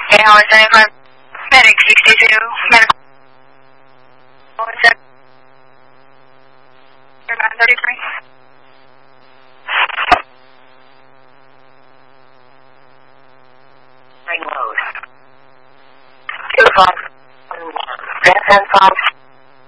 Okay, Howard 75, Medic 62, Medical 933. Ring load. 25, 10, 5,